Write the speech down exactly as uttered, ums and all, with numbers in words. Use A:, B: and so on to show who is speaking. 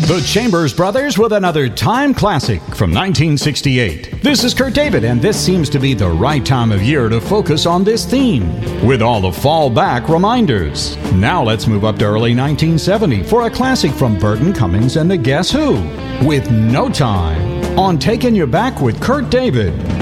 A: The Chambers Brothers with another time classic from nineteen sixty-eight. This is Kurt David, and this seems to be the right time of year to focus on this theme, with all the fallback reminders. Now let's move up to early nineteen seventy for a classic from Burton Cummings and the Guess Who, with No Time, on Taking You Back with Kurt David.